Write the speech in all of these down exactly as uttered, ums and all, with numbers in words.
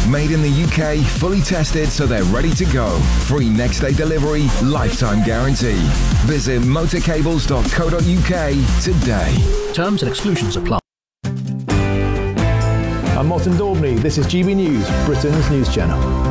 Made in the U K, fully tested so they're ready to go. Free next day delivery, lifetime guarantee. Visit motorcables dot co dot uk today. Terms and exclusions apply. I'm Martin Daubney. This is G B News, Britain's news channel.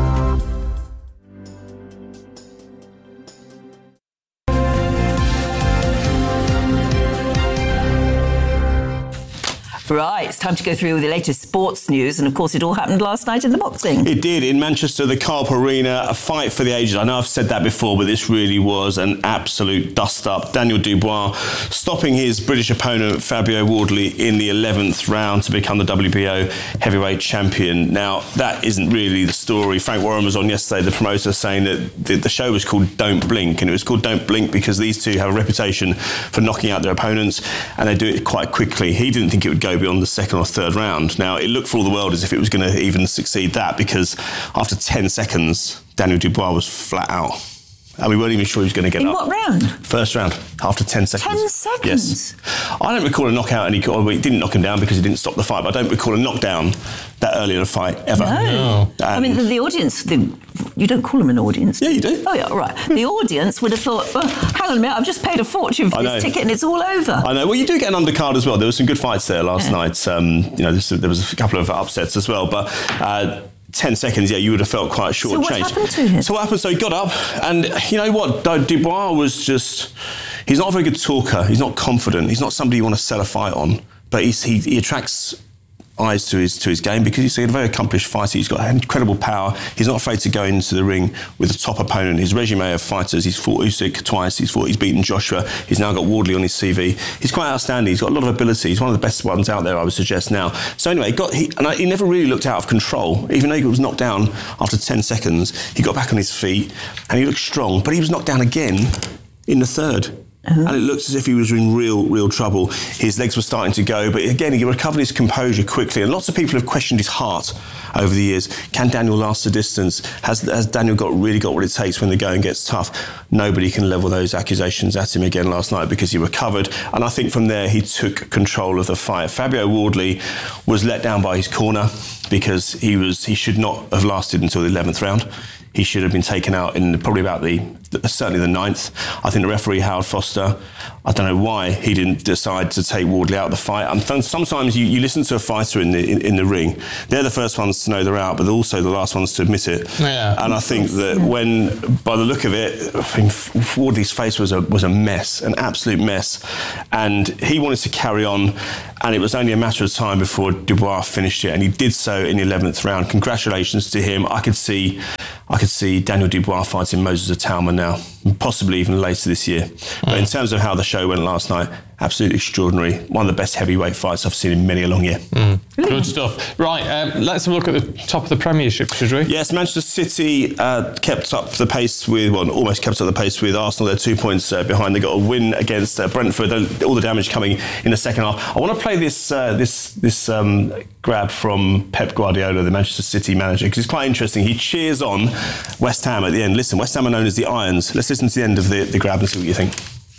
Right, it's time to go through the latest sports news, and of course it all happened last night in the boxing. It did, in Manchester, the Carp Arena, a fight for the ages. I know I've said that before, but this really was an absolute dust-up. Daniel Dubois stopping his British opponent, Fabio Wardley, in the eleventh round to become the W B O heavyweight champion. Now, that isn't really the story. Frank Warren was on yesterday, the promoter, saying that the, the show was called Don't Blink, and it was called Don't Blink because these two have a reputation for knocking out their opponents, and they do it quite quickly. He didn't think it would go beyond the second or third round. Now, it looked for all the world as if it was going to even succeed that, because after ten seconds, Daniel Dubois was flat out. And we weren't even sure he was going to get in up. In what round? First round, after ten seconds. ten seconds? Yes. I don't recall a knockout, and he, well, he didn't knock him down because he didn't stop the fight, but I don't recall a knockdown that early in a fight, ever. No. no. I mean, the, the audience, the, you don't call them an audience. Yeah, you do. Oh, yeah, right. The audience would have thought, oh, hang on a minute, I've just paid a fortune for this ticket and it's all over. I know. Well, you do get an undercard as well. There were some good fights there last yeah. night. Um, you know, there was a couple of upsets as well, but... Uh, ten seconds, yeah, you would have felt quite short so what changed. happened to him? So what happened? So he got up, and you know what? Dubois was just... He's not a very good talker. He's not confident. He's not somebody you want to sell a fight on. But he's, he, he attracts eyes to his to his game because he's a very accomplished fighter. He's got incredible power. He's not afraid to go into the ring with a top opponent. His resume of fighters, he's fought Usyk twice, he's fought, he's beaten Joshua, he's now got Wardley on his C V. He's quite outstanding. He's got a lot of ability. He's one of the best ones out there, I would suggest now. So anyway, he got he, and I, he never really looked out of control. Even though he was knocked down after ten seconds, he got back on his feet and he looked strong, but he was knocked down again in the third. Uh-huh. And it looked as if he was in real, real trouble. His legs were starting to go, but again, he recovered his composure quickly. And lots of people have questioned his heart over the years. Can Daniel last the distance? Has, has Daniel got really got what it takes when the going gets tough? Nobody can level those accusations at him again last night because he recovered. And I think from there, he took control of the fight. Fabio Wardley was let down by his corner because he was he should not have lasted until the eleventh round. He should have been taken out in probably about the, certainly the ninth. I think the referee, Howard Foster, I don't know why he didn't decide to take Wardley out of the fight. And sometimes you, you listen to a fighter in the in, in the ring, they're the first ones to know they're out, but they're also the last ones to admit it. Yeah. And I think that when, by the look of it, I think Wardley's face was a was a mess, an absolute mess. And he wanted to carry on, and it was only a matter of time before Dubois finished it, and he did so in the eleventh round. Congratulations to him. I could see I could see Daniel Dubois fighting Moses Atauma now, possibly even later this year. Mm. But in terms of how the show went last night, absolutely extraordinary. One of the best heavyweight fights I've seen in many a long year. Mm. Good stuff. Right, um, let's have a look at the top of the Premiership, should we? Yes, Manchester City uh, kept up the pace with, well, almost kept up the pace with Arsenal. They're two points uh, behind. They got a win against uh, Brentford. All the damage coming in the second half. I want to play this uh, this this um, grab from Pep Guardiola, the Manchester City manager, because it's quite interesting. He cheers on West Ham at the end. Listen, West Ham are known as the Irons. Let's listen to the end of the, the grab and see what you think.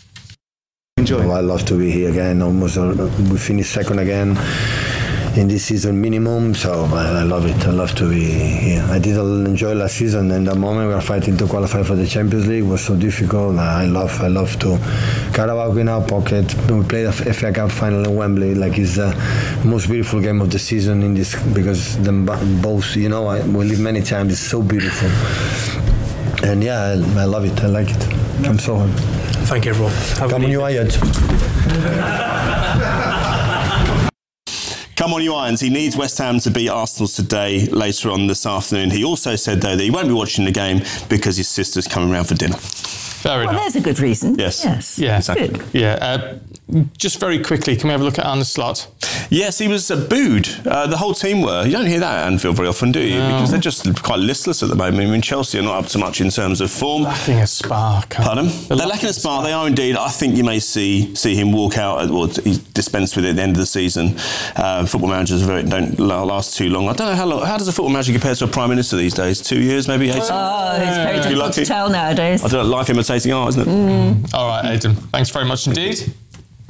Enjoy. Well, I love to be here again. Almost uh, we finished second again in this season minimum, so I, I love it. I love to be here. I did enjoy last season, and the moment we were fighting to qualify for the Champions League was so difficult. I love, I love to Carabao in our pocket. We played the F A Cup final in Wembley, like it's the most beautiful game of the season in this, because the both, you know, I, we live many times. It's so beautiful, and yeah, I, I love it. I like it. I'm so happy. Thank you, everyone. Have Come on, you Irons. Come on, you Irons. He needs West Ham to beat Arsenal today, later on this afternoon. He also said, though, that he won't be watching the game because his sister's coming round for dinner. Fair well, enough. There's a good reason. Yes. Yes. Yeah, exactly. Good. Yeah. Uh, just very quickly, can we have a look at Arne Slot? Yes, he was uh, booed. Uh, the whole team were. You don't hear that at Anfield very often, do you? No. Because they're just quite listless at the moment. I mean, Chelsea are not up to much in terms of form. Lacking a spark. Pardon? They're, they're lacking a spark. They are indeed. I think you may see see him walk out, or he's dispensed with it at the end of the season. Uh, football managers very, don't last too long. I don't know how long. How does a football manager compare to a prime minister these days? Two years, maybe? eighteen? Oh, it's very difficult to tell nowadays. I don't know, life imitating art, isn't it? Mm. All right, Aidan. Thanks very much indeed.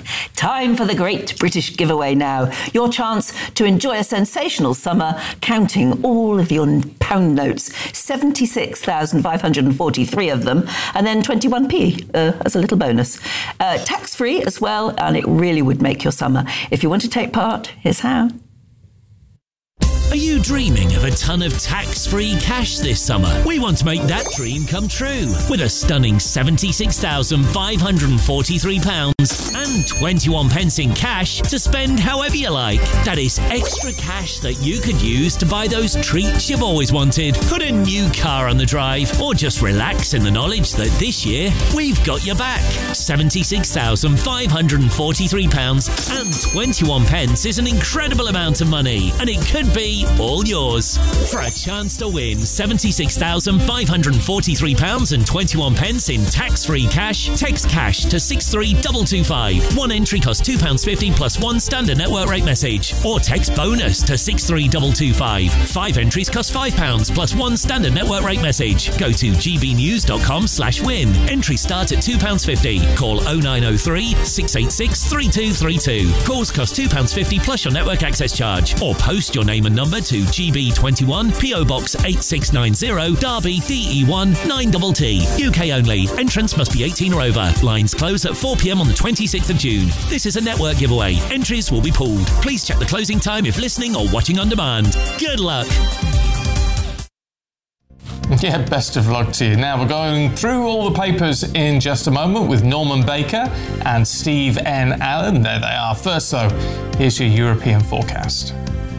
Time for the Great British Giveaway now. Your chance to enjoy a sensational summer counting all of your pound notes, seventy-six thousand five hundred forty-three of them, and then twenty-one p uh, as a little bonus. Uh, tax-free as well, and it really would make your summer. If you want to take part, here's how. Are you dreaming of a ton of tax-free cash this summer? We want to make that dream come true with a stunning seventy-six thousand five hundred forty-three pounds and twenty-one pence in cash to spend however you like. That is extra cash that you could use to buy those treats you've always wanted, put a new car on the drive, or just relax in the knowledge that this year we've got your back. seventy-six thousand five hundred forty-three pounds and twenty-one pence is an incredible amount of money, and it could be all yours. For a chance to win seventy-six thousand five hundred forty-three pounds and twenty-one pence in tax-free cash, text cash to six three two two five. One entry costs two pounds fifty plus one standard network rate message. Or text bonus to six three two two five. Five entries cost five pounds plus one standard network rate message. Go to gbnews.com slash win. Entries start at two pounds fifty. Call oh nine oh three, six eight six, three two three two. Calls cost two pounds fifty plus your network access charge. Or post your name and number to G B twenty-one, P O Box eight six nine zero, Derby, D E one nine T T. U K only. Entrance must be eighteen or over. Lines close at four p.m. on the twenty-sixth of June. This is a network giveaway. Entries will be pooled. Please check the closing time if listening or watching on demand. Good luck. Yeah, best of luck to you. Now we're going through all the papers in just a moment with Norman Baker and Steve N. Allen. There they are. First though, here's your European forecast.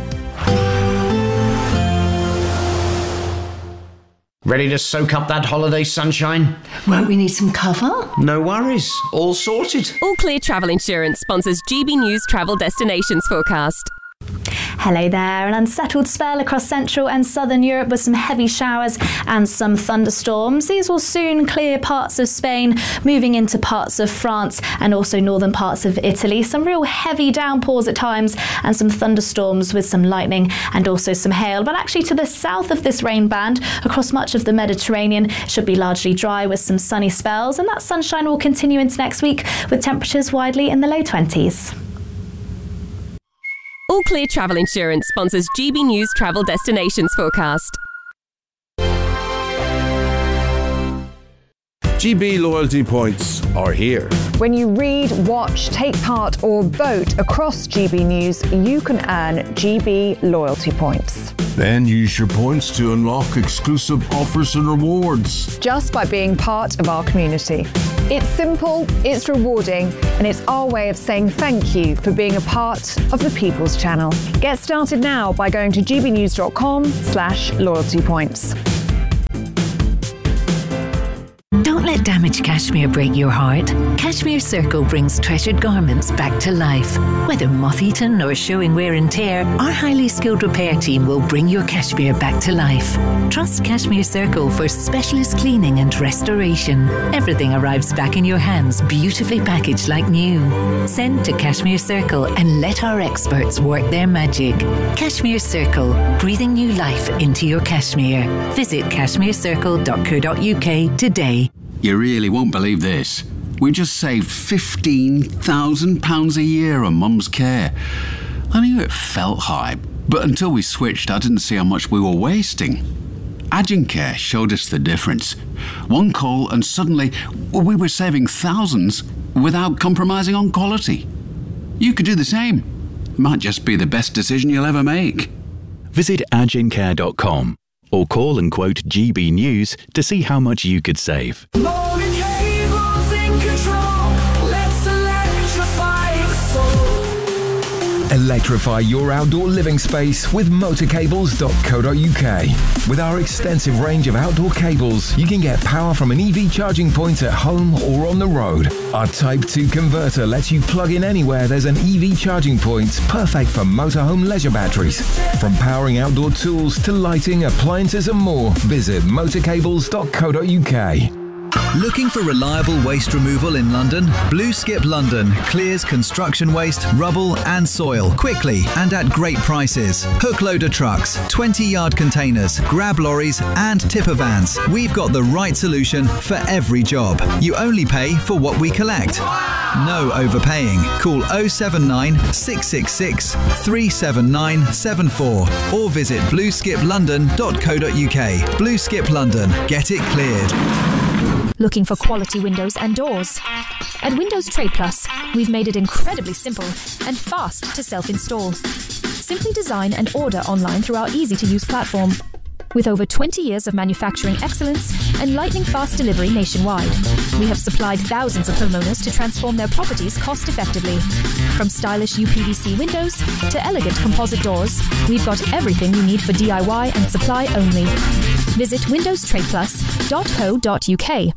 Ready to soak up that holiday sunshine? Won't we need some cover? No worries, all sorted. All Clear Travel Insurance sponsors G B News Travel Destinations Forecast. Hello there. An unsettled spell across central and southern Europe with some heavy showers and some thunderstorms. These will soon clear parts of Spain, moving into parts of France and also northern parts of Italy. Some real heavy downpours at times and some thunderstorms with some lightning and also some hail. But actually to the south of this rain band, across much of the Mediterranean, it should be largely dry with some sunny spells, and that sunshine will continue into next week with temperatures widely in the low twenties. All Clear Travel Insurance sponsors G B News Travel Destinations Forecast. G B loyalty points are here. When you read, watch, take part or vote across G B News, you can earn G B loyalty points. Then use your points to unlock exclusive offers and rewards. Just by being part of our community. It's simple, it's rewarding, and it's our way of saying thank you for being a part of the People's Channel. Get started now by going to gbnews.com slash loyalty points. Don't let damaged cashmere break your heart. Cashmere Circle brings treasured garments back to life. Whether moth-eaten or showing wear and tear, our highly skilled repair team will bring your cashmere back to life. Trust Cashmere Circle for specialist cleaning and restoration. Everything arrives back in your hands, beautifully packaged like new. Send to Cashmere Circle and let our experts work their magic. Cashmere Circle, breathing new life into your cashmere. Visit cashmere circle dot co dot uk today. You really won't believe this. We just saved fifteen thousand pounds a year on Mum's care. I knew it felt high, but until we switched, I didn't see how much we were wasting. Agencare showed us the difference. One call and suddenly we were saving thousands without compromising on quality. You could do the same. Might just be the best decision you'll ever make. Visit agencare dot com or call and quote G B News to see how much you could save. Morning cables in control. Let's electrify the soul. Electrify your outdoor living space with motor cables dot co dot uk. With our extensive range of outdoor cables, you can get power from an E V charging point at home or on the road. Our Type two converter lets you plug in anywhere there's an E V charging point, perfect for motorhome leisure batteries. From powering outdoor tools to lighting, appliances and more, visit motor cables dot co dot uk. Looking for reliable waste removal in London? Blue Skip London clears construction waste, rubble and soil quickly and at great prices. Hook loader trucks, twenty yard containers, grab lorries and tipper vans. We've got the right solution for every job. You only pay for what we collect. No overpaying. Call oh seven nine, six six six, three seven nine seven four or visit blue skip london dot co dot uk. Blue Skip London. Get it cleared. Looking for quality windows and doors? At Windows Trade Plus, we've made it incredibly simple and fast to self-install. Simply design and order online through our easy-to-use platform. With over twenty years of manufacturing excellence and lightning-fast delivery nationwide, we have supplied thousands of homeowners to transform their properties cost-effectively. From stylish U P V C windows to elegant composite doors, we've got everything you need for D I Y and supply only. Visit windows trade plus dot co dot uk.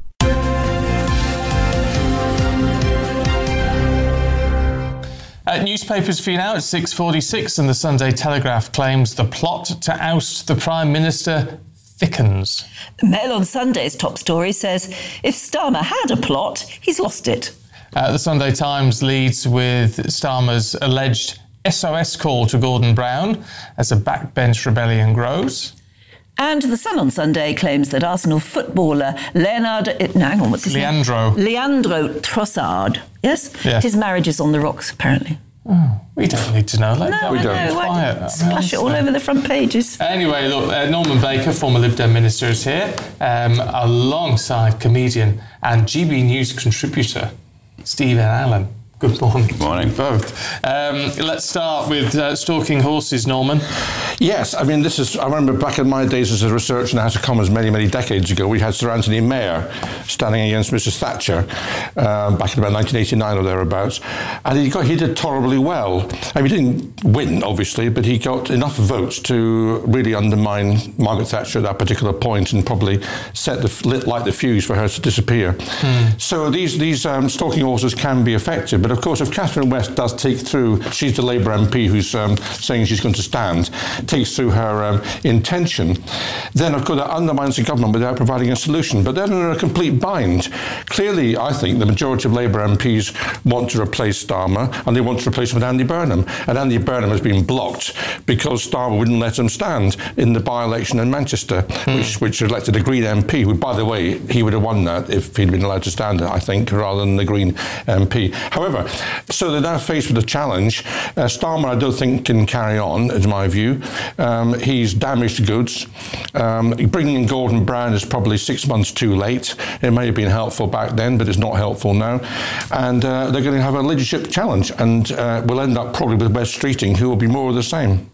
Uh, newspapers for you now at six forty-six, and the Sunday Telegraph claims the plot to oust the Prime Minister thickens. The Mail on Sunday's top story says, if Starmer had a plot, he's lost it. Uh, the Sunday Times leads with Starmer's alleged S O S call to Gordon Brown as a backbench rebellion grows. And The Sun on Sunday claims that Arsenal footballer Leonardo... No, hang on, what's his Leandro. name? Leandro Trossard. Yes? Yes. His marriage is on the rocks, apparently. Oh, we don't need to know. Let no, that we be don't. quiet. Splash it all over the front pages. Anyway, look, uh, Norman Baker, former Lib Dem minister, is here, um, alongside comedian and G B News contributor Steve Allen. Good morning. Good morning. Both. Um, let's start with uh, stalking horses, Norman. Yes, I mean, this is, I remember back in my days as a researcher in the House of Commons many, many decades ago, we had Sir Anthony Mayer standing against Missus Thatcher um, back in about nineteen eighty-nine or thereabouts, and he got, he did tolerably well. I mean, he didn't win, obviously, but he got enough votes to really undermine Margaret Thatcher at that particular point and probably set the, lit, light the fuse for her to disappear. Hmm. So these, these um, stalking horses can be effective, but of course, if Catherine West does take through, she's the Labour M P who's um, saying she's going to stand, takes through her um, intention, then of course that undermines the government without providing a solution. But they're in a complete bind. Clearly, I think the majority of Labour M Ps want to replace Starmer, and they want to replace him with Andy Burnham. And Andy Burnham has been blocked because Starmer wouldn't let him stand in the by-election in Manchester, mm. which, which elected a Green M P, who, by the way, he would have won that if he'd been allowed to stand, I think, rather than the Green M P. However, so they're now faced with a challenge. Uh, Starmer, I don't think, can carry on, in my view. Um, he's damaged goods. Um, bringing in Gordon Brown is probably six months too late. It may have been helpful back then, but it's not helpful now. And uh, they're going to have a leadership challenge, and uh, we'll end up probably with Wes Streeting, who will be more of the same.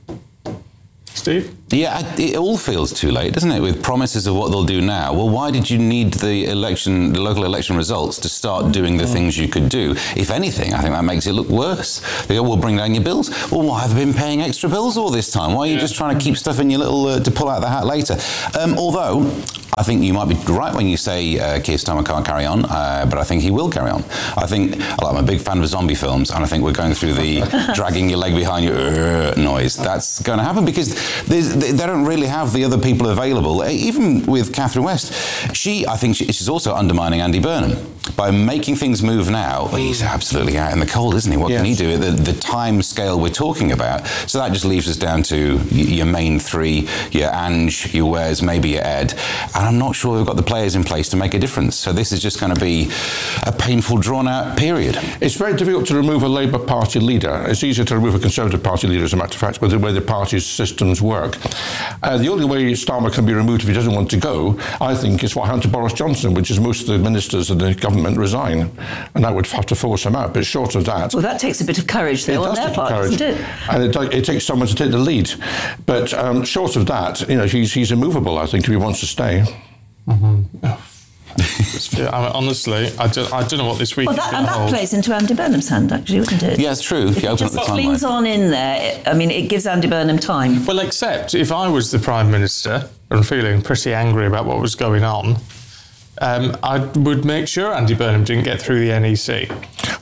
Steve? Yeah, it all feels too late, doesn't it, with promises of what they'll do now. Well, why did you need the election, the local election results to start doing the things you could do? If anything, I think that makes it look worse. They go, we'll bring down your bills. Well, why have you been paying extra bills all this time? Why are you yeah. just trying to keep stuff in your little, uh, to pull out the hat later? Um, although, I think you might be right when you say uh, Keir Starmer can't carry on, uh, but I think he will carry on. I think, I'm a big fan of zombie films, and I think we're going through the dragging your leg behind your uh, noise. That's going to happen because they, they don't really have the other people available. Even with Catherine West, she, I think she, she's also undermining Andy Burnham. By making things move now, well, he's absolutely out in the cold, isn't he? What yes. can he do? The, the time scale we're talking about. So that just leaves us down to your main three, your Ange, your Wes, maybe your Ed. And I'm not sure we've got the players in place to make a difference. So this is just going to be a painful, drawn-out period. It's very difficult to remove a Labour Party leader. It's easier to remove a Conservative Party leader, as a matter of fact, with the way the party's systems work. Uh, the only way Starmer can be removed if he doesn't want to go, I think, is what happened to Boris Johnson, which is most of the ministers of the government resign, and that would have to force him out. But short of that... Well, that takes a bit of courage, though, on their part, doesn't it? And it, it takes someone to take the lead. But um, short of that, you know, he's, he's immovable, I think, if he wants to stay. Mm-hmm. Yeah, I mean, honestly, I don't, I don't know what this week well, is that, going to hold. And that plays into Andy Burnham's hand, actually, wouldn't it? Yeah, it's true. If, if it just clings on in there, it, I mean, it gives Andy Burnham time. Well, except if I was the Prime Minister and feeling pretty angry about what was going on, Um, I would make sure Andy Burnham didn't get through the N E C.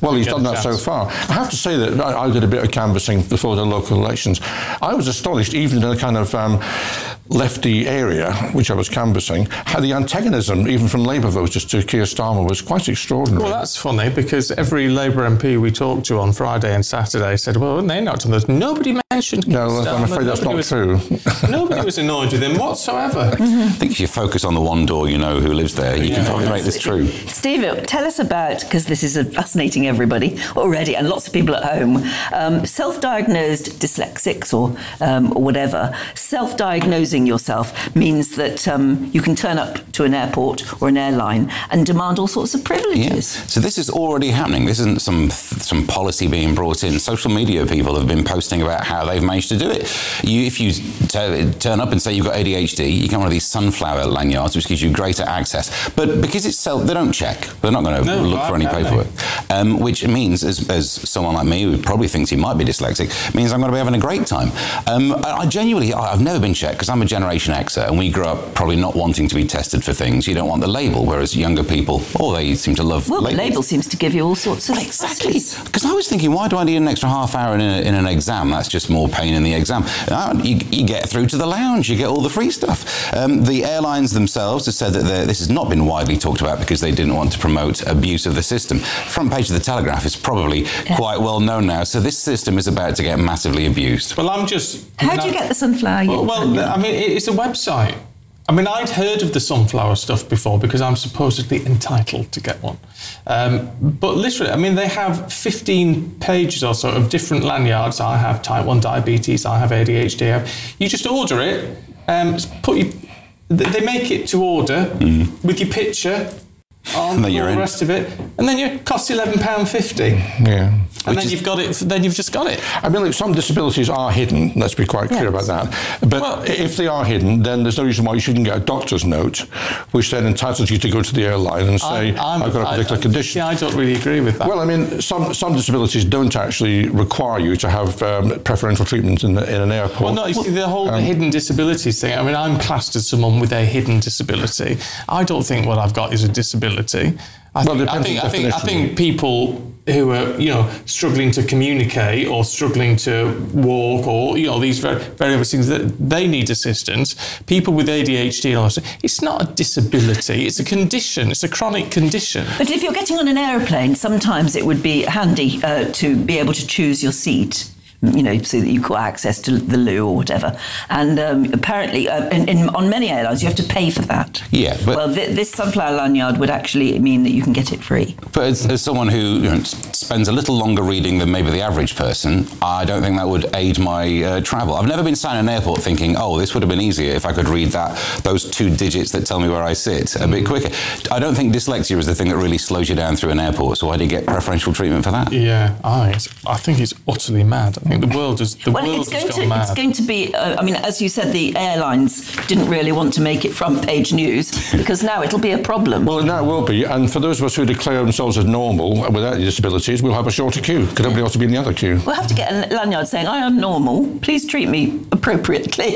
Well, he's done that so far. I have to say that I, I did a bit of canvassing before the local elections. I was astonished, even in a kind of um, lefty area, which I was canvassing, how the antagonism, even from Labour voters to Keir Starmer, was quite extraordinary. Well, that's funny, because every Labour M P we talked to on Friday and Saturday said, well, they're not on this. Nobody mentioned Keir No, Starmer. I'm afraid that's Nobody not was, true. Nobody was annoyed with him whatsoever. I think if you focus on the one door, you know who lives there. You Yeah. can probably make this true. Steve, tell us about, because this is fascinating everybody already, and lots of people at home, um, self-diagnosed dyslexics or, um, or whatever. Self-diagnosing yourself means that um, you can turn up to an airport or an airline and demand all sorts of privileges. Yeah. So this is already happening. This isn't some some policy being brought in. Social media people have been posting about how they've managed to do it. You, if you t- turn up and say you've got A D H D, you get one of these sunflower lanyards, which gives you greater access. But because it's self, they don't check. They're not going to No, look for any paperwork. Um, which means, as, as someone like me who probably thinks he might be dyslexic, means I'm going to be having a great time. Um, I, I genuinely, I've never been checked because I'm a Generation Xer, and we grew up probably not wanting to be tested for things. You don't want the label, whereas younger people, oh, they seem to love Well, labels. the label seems to give you all sorts of... Exactly. Because I was thinking, why do I need an extra half hour in, a, in an exam? That's just more pain in the exam. Uh, you, you get through to the lounge, you get all the free stuff. Um, the airlines themselves have said that this has not been widely talked about because they didn't want to promote abuse of the system. Front page of the Telegraph is probably yeah. quite well known now, so this system is about to get massively abused. Well, I'm just... How I mean, do you I, get the sunflower? Well, well, I mean, it's a website. I mean, I'd heard of the sunflower stuff before because I'm supposedly entitled to get one. Um, but literally, I mean, they have fifteen pages or so of different lanyards. I have type one diabetes, I have A D H D. You just order it, um, put your, they make it to order mm. with your picture on and then all you're the in. rest of it, and then it costs eleven pounds fifty. Yeah. And Which then is, you've got it. Then you've just got it. I mean, look, some disabilities are hidden. Let's be quite clear Yes. about that. But Well- if they are hidden, then there's no reason why you shouldn't get a doctor's note, which then entitles you to go to the airline and say, I- I'm- I've got a particular I, condition. Yeah, I don't really agree with that. Well, I mean, some some disabilities don't actually require you to have um, preferential treatment in, the, in an airport. Well, no, you see, the whole Um, hidden disabilities thing. I mean, I'm classed as someone with a hidden disability. I don't think what I've got is a disability. I Well, think, I depends think, on I think, I definition. think people who are, you know, struggling to communicate or struggling to walk or, you know, these very, various things, that they need assistance. People with A D H D and all that, it's not a disability, it's a condition, it's a chronic condition. But if you're getting on an aeroplane, sometimes it would be handy uh, to be able to choose your seat, you know, so that you've got access to the loo or whatever. And um, apparently, uh, in, in, on many airlines, you have to pay for that. Yeah, but well, th- this sunflower lanyard would actually mean that you can get it free. But as, as someone who you know, s- spends a little longer reading than maybe the average person, I don't think that would aid my uh, travel. I've never been sat in an airport thinking, oh, this would have been easier if I could read that those two digits that tell me where I sit a bit quicker. I don't think dyslexia is the thing that really slows you down through an airport, so why do you get preferential treatment for that? Yeah, I, I think it's utterly mad. I think the world is the Well, world it's has going gone to mad. it's going to be. Uh, I mean, as you said, the airlines didn't really want to make it front page news because now it'll be a problem. Well, now it will be. And for those of us who declare themselves as normal without any disabilities, we'll have a shorter queue because everybody else will be in the other queue. We'll have to get a lanyard saying, I am normal, please treat me appropriately.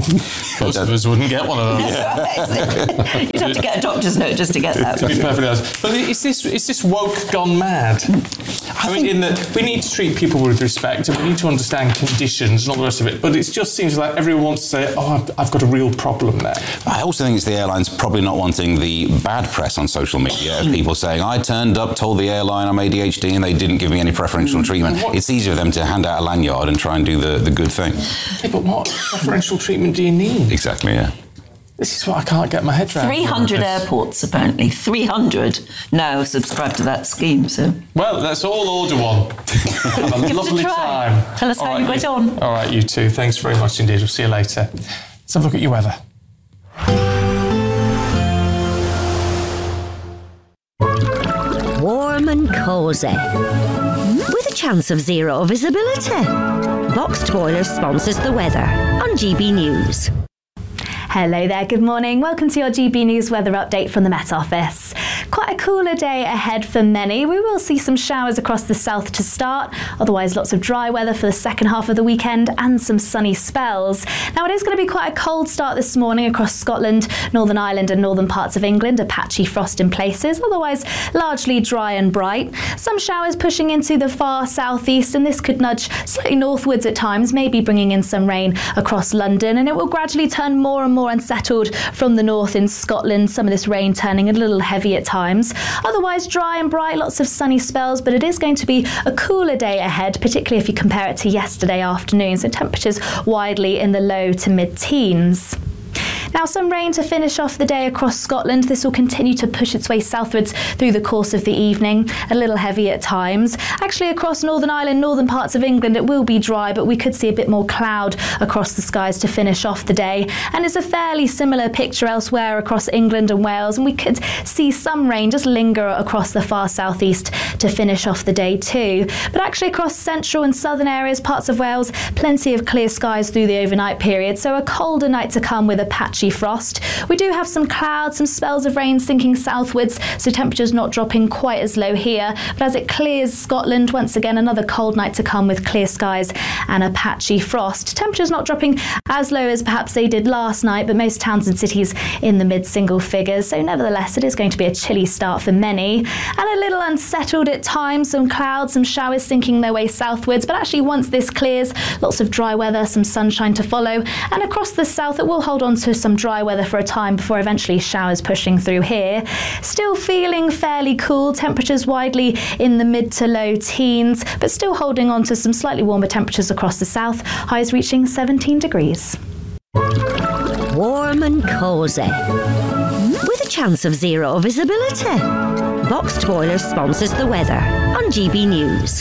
Most of us wouldn't get one of those. You'd have to get a doctor's note just to get that. To be perfectly honest. But is this, is this woke gone mad? I, I mean, in that we need to treat people with respect and we need to understand conditions and all the rest of it, but it just seems like everyone wants to say, oh, I've, I've got a real problem there. I also think it's the airlines probably not wanting the bad press on social media of people saying, I turned up, told the airline I'm A D H D and they didn't give me any preferential treatment. What? It's easier for them to hand out a lanyard and try and do the, the good thing. Yeah, but what preferential treatment do you need? Exactly, yeah. This is what I can't get my head around. three hundred airports, apparently. three hundred now subscribe to that scheme, so... Well, let's all order one. Have a Give it a lovely try. time. Tell us All how right, you went on. All right, you two. Thanks very much indeed. We'll see you later. Let's have a look at your weather. Warm and cosy, with a chance of zero visibility. Boxed Boiler sponsors the weather on G B News. Hello there, good morning. Welcome to your G B News weather update from the Met Office. Quite a cooler day ahead for many. We will see some showers across the south to start, otherwise lots of dry weather for the second half of the weekend and some sunny spells. Now it is going to be quite a cold start this morning across Scotland, Northern Ireland and northern parts of England, a patchy frost in places, otherwise largely dry and bright. Some showers pushing into the far southeast, and this could nudge slightly northwards at times, maybe bringing in some rain across London, and it will gradually turn more and more unsettled from the north in Scotland, some of this rain turning a little heavy at times. Otherwise dry and bright, lots of sunny spells, but it is going to be a cooler day ahead, particularly if you compare it to yesterday afternoon, so temperatures widely in the low to mid-teens. Now some rain to finish off the day across Scotland. This will continue to push its way southwards through the course of the evening, a little heavy at times. Actually across Northern Ireland, northern parts of England, it will be dry, but we could see a bit more cloud across the skies to finish off the day. And it's a fairly similar picture elsewhere across England and Wales, and we could see some rain just linger across the far southeast to finish off the day too. But actually across central and southern areas, parts of Wales, plenty of clear skies through the overnight period, so a colder night to come with a patchy frost. We do have some clouds, some spells of rain sinking southwards, so temperatures not dropping quite as low here. But as it clears Scotland, once again another cold night to come with clear skies and a patchy frost. Temperatures not dropping as low as perhaps they did last night, but most towns and cities in the mid-single figures. So nevertheless, it is going to be a chilly start for many, and a little unsettled at times. Some clouds, some showers sinking their way southwards, but actually once this clears, lots of dry weather, some sunshine to follow, and across the south it will hold on to some dry weather for a time before eventually showers pushing through here. Still feeling fairly cool, temperatures widely in the mid to low teens, but still holding on to some slightly warmer temperatures across the south, highs reaching seventeen degrees. Warm and cosy, with a chance of zero visibility. Boxed Boilers sponsors the weather on G B News.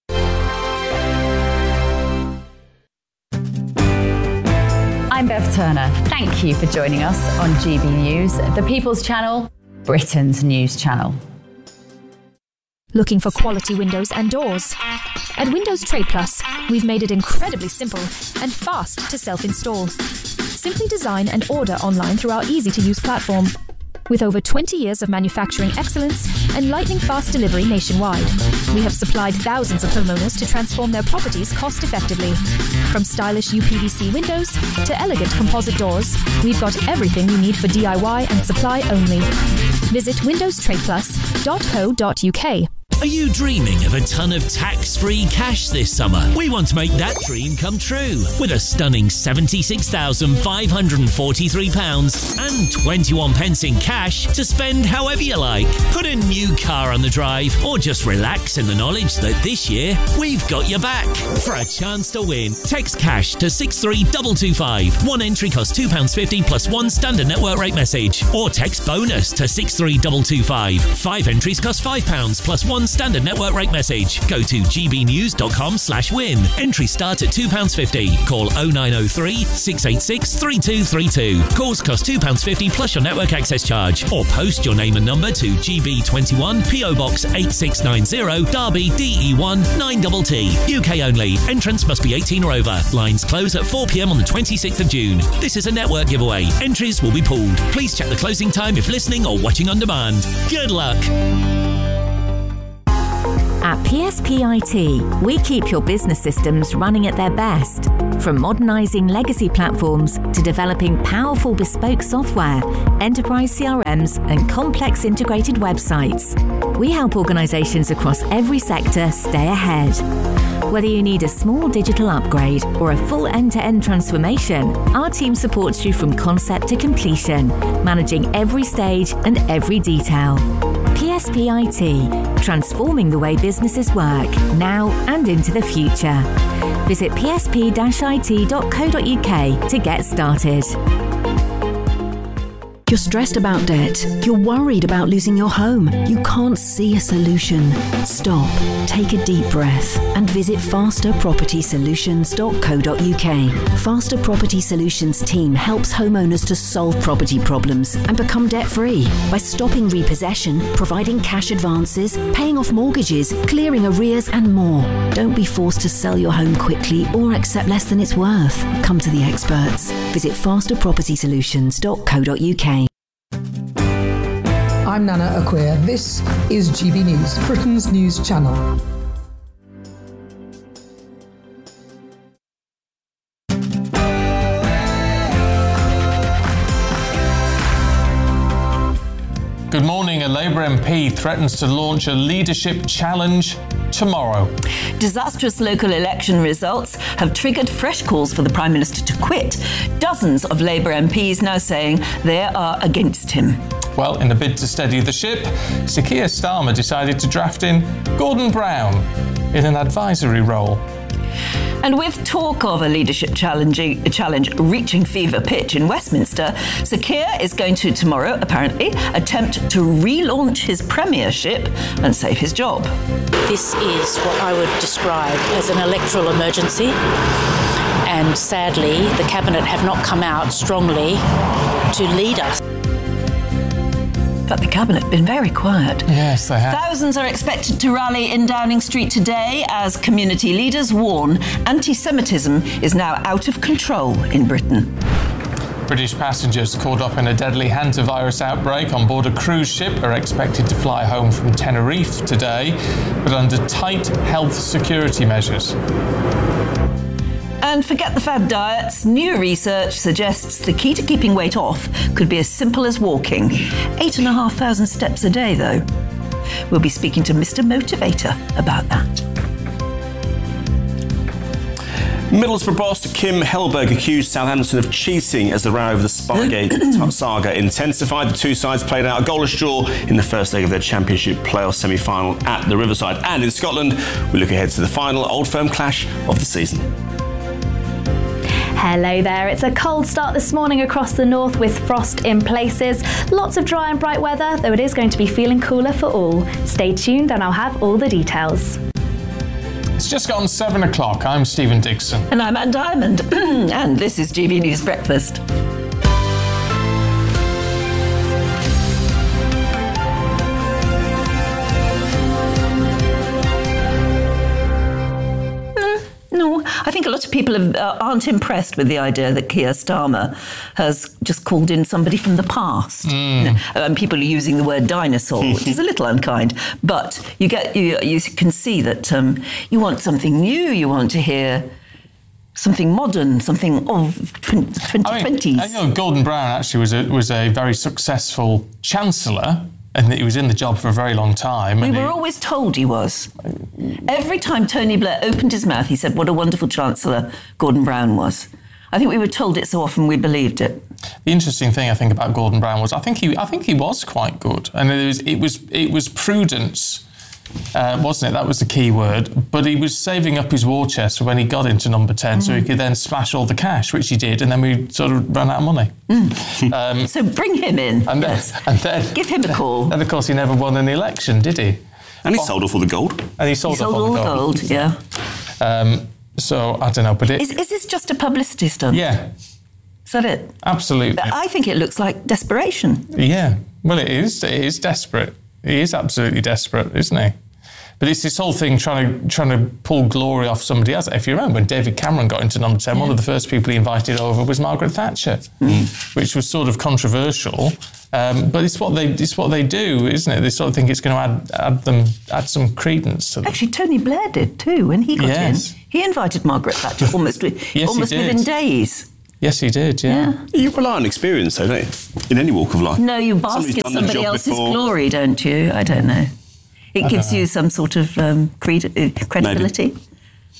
I'm Bev Turner. Thank you for joining us on G B News, the People's Channel, Britain's news channel. Looking for quality windows and doors? At Windows Trade Plus, we've made it incredibly simple and fast to self-install. Simply design and order online through our easy-to-use platform. With over twenty years of manufacturing excellence and lightning-fast delivery nationwide, we have supplied thousands of homeowners to transform their properties cost-effectively. From stylish U P V C windows to elegant composite doors, we've got everything you need for D I Y and supply only. Visit windows trade plus dot co dot U K. Are you dreaming of a ton of tax-free cash this summer? We want to make that dream come true with a stunning seventy-six thousand five hundred forty-three pounds and twenty-one pence in cash to spend however you like. Put a new car on the drive or just relax in the knowledge that this year we've got your back. For a chance to win, text cash to six three two two five. One entry costs two pounds fifty plus one standard network rate message. Or text bonus to six three two two five. Five entries cost five pounds plus one standard network rate message. Go to gbnews.com slash win. Entry start at two pounds fifty. Call oh nine oh three, six eight six, three two three two. Calls cost two pounds fifty plus your network access charge. Or post your name and number to G B twenty-one, P O Box eight six nine zero, Derby, D E one nine T T. U K only. Entrance must be eighteen or over. Lines close at four p m on the twenty-sixth of June. This is a network giveaway. Entries will be pulled. Please check the closing time if listening or watching on demand. Good luck. At P S P I T, we keep your business systems running at their best. From modernising legacy platforms to developing powerful bespoke software, enterprise C R Ms and complex integrated websites, we help organisations across every sector stay ahead. Whether you need a small digital upgrade or a full end-to-end transformation, our team supports you from concept to completion, managing every stage and every detail. P S P I T, transforming the way businesses work, now and into the future. Visit p s p dash i t dot co dot u k to get started. You're stressed about debt. You're worried about losing your home. You can't see a solution. Stop, take a deep breath and visit faster property solutions dot co dot u k. Faster Property Solutions team helps homeowners to solve property problems and become debt-free by stopping repossession, providing cash advances, paying off mortgages, clearing arrears and more. Don't be forced to sell your home quickly or accept less than it's worth. Come to the experts. Visit faster property solutions dot co dot u k. I'm Nana Acquia. This is G B News, Britain's news channel. Good morning. A Labour M P threatens to launch a leadership challenge tomorrow. Disastrous local election results have triggered fresh calls for the Prime Minister to quit. Dozens of Labour M Ps now saying they are against him. Well, in a bid to steady the ship, Sir Keir Starmer decided to draft in Gordon Brown in an advisory role. And with talk of a leadership challenge, challenge reaching fever pitch in Westminster, Sir Keir is going to tomorrow, apparently, attempt to relaunch his premiership and save his job. This is what I would describe as an electoral emergency. And sadly, the Cabinet have not come out strongly to lead us. But the Cabinet have been very quiet. Yes, they have. Thousands are expected to rally in Downing Street today as community leaders warn anti-Semitism is now out of control in Britain. British passengers caught up in a deadly hantavirus outbreak on board a cruise ship are expected to fly home from Tenerife today, but under tight health security measures. And forget the fad diets. New research suggests the key to keeping weight off could be as simple as walking. Eight and a half thousand steps a day, though. We'll be speaking to Mister Motivator about that. Middlesbrough boss Kim Hellberg accused Southampton of cheating as the row over the Spygate saga intensified. The two sides played out a goalless draw in the first leg of their Championship playoff semi-final at the Riverside. And in Scotland, we look ahead to the final Old Firm clash of the season. Hello there. It's a cold start this morning across the north with frost in places. Lots of dry and bright weather, though it is going to be feeling cooler for all. Stay tuned and I'll have all the details. It's just gone seven o'clock. I'm Stephen Dixon. And I'm Anne Diamond. And this is G B News Breakfast. No, I think a lot of people have, uh, aren't impressed with the idea that Keir Starmer has just called in somebody from the past. Mm. You know, and people are using the word dinosaur, which is a little unkind. But you get you, you can see that um, you want something new. You want to hear something modern, something of twenty twenties. I, mean, I know Gordon Brown actually was a, was a very successful chancellor. And that he was in the job for a very long time. We and were he, always told he was. Every time Tony Blair opened his mouth, he said, what a wonderful Chancellor Gordon Brown was. I think we were told it so often we believed it. The interesting thing I think about Gordon Brown was I think he I think he was quite good. And it was it was it was prudence, uh, wasn't it? That was the key word. But he was saving up his war chest for when he got into number ten, mm. so he could then smash all the cash, which he did, and then we sort of ran out of money. Mm. Um, so bring him in. And then, yes. and then give him a call. And of course, he never won an election, did he? And he oh. sold off all the gold. And he sold, he sold off all, all the gold. gold. Yeah. Um, so I don't know, but it, is, is this just a publicity stunt? Yeah. Is that it? Absolutely. I think it looks like desperation. Yeah. Well, it is. It is desperate. He is absolutely desperate, isn't he? But it's this whole thing trying to trying to pull glory off somebody else. If you remember, when David Cameron got into number ten, yeah. one of the first people he invited over was Margaret Thatcher, mm. which was sort of controversial. Um, but it's what they it's what they do, isn't it? They sort of think it's going to add add them add some credence to them. Actually, Tony Blair did too when he got yes. in. He invited Margaret Thatcher almost yes, almost within days. Yes, he did. Yeah. yeah. You rely on experience, though, don't you? In any walk of life. No, you bask in somebody else's before. glory, don't you? I don't know. It gives you some sort of um, cred- uh, credibility. Maybe.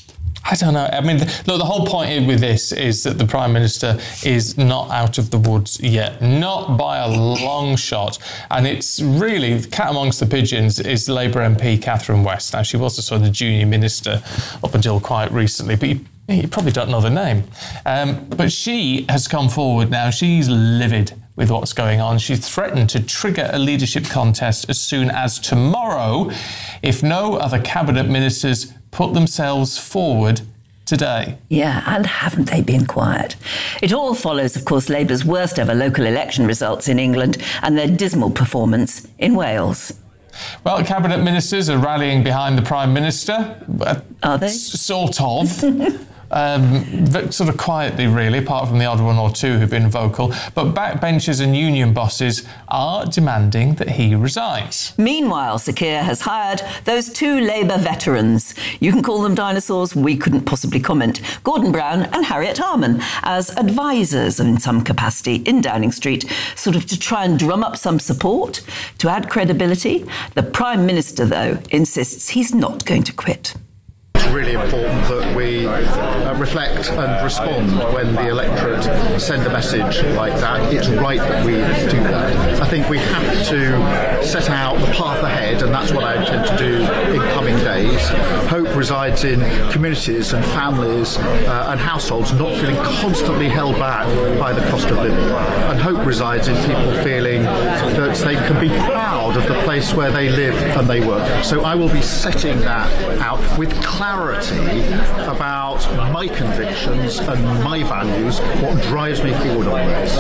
I don't know. I mean, the, look, the whole point with this is that the Prime Minister is not out of the woods yet, not by a long shot. And it's really, the cat amongst the pigeons is Labour M P Catherine West. Now, she was a sort of junior minister up until quite recently, but you, you probably don't know the name. Um, but she has come forward now. She's livid with what's going on. She threatened to trigger a leadership contest as soon as tomorrow if no other cabinet ministers put themselves forward today. Yeah, and haven't they been quiet? It all follows, of course, Labour's worst ever local election results in England and their dismal performance in Wales. Well, cabinet ministers are rallying behind the Prime Minister. Are they? S- sort of. um, sort of quietly, really, apart from the odd one or two who've been vocal. But backbenchers and union bosses are demanding that he resigns. Meanwhile, Sir Keir has hired those two Labour veterans. You can call them dinosaurs, we couldn't possibly comment. Gordon Brown and Harriet Harman as advisors in some capacity in Downing Street, sort of to try and drum up some support, to add credibility. The Prime Minister, though, insists he's not going to quit. It's really important that we uh, reflect and respond when the electorate send a message like that. It's right that we do that. I think we have to set out the path ahead, and that's what I intend to do in coming days. Hope resides in communities and families uh, and households not feeling constantly held back by the cost of living. And hope resides in people feeling that they can be proud of the place where they live and they work. So I will be setting that out with clarity about my convictions and my values, what drives me forward on this.